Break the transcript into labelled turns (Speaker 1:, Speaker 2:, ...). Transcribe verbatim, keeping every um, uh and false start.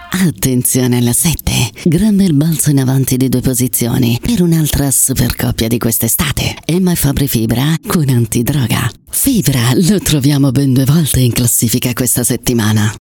Speaker 1: Attenzione alla sette, grande il balzo in avanti di due posizioni per un'altra super coppia di quest'estate. Emma e Fabri Fibra con Antidroga. Fibra lo troviamo ben due volte in classifica questa settimana.